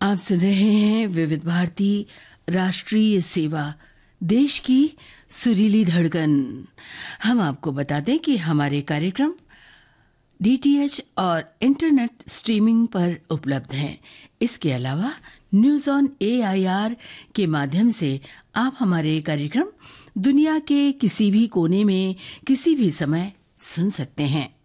आप सुन रहे हैं विविध भारती राष्ट्रीय सेवा, देश की सुरीली धड़कन। हम आपको बता दें कि हमारे कार्यक्रम डीटीएच और इंटरनेट स्ट्रीमिंग पर उपलब्ध हैं। इसके अलावा न्यूज़ ऑन एआईआर के माध्यम से आप हमारे कार्यक्रम दुनिया के किसी भी कोने में किसी भी समय सुन सकते हैं।